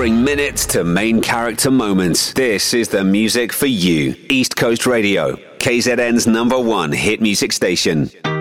scoring minutes to main character moments. This is the music for you. East Coast Radio, KZN's #1 hit music station.